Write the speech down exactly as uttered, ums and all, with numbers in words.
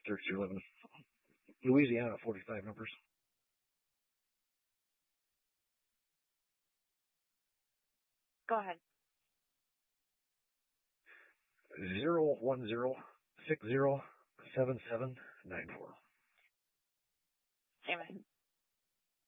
thirty-two eleven. Louisiana, forty-five numbers. Go ahead. Zero one zero six zero seven seven nine four. Amen.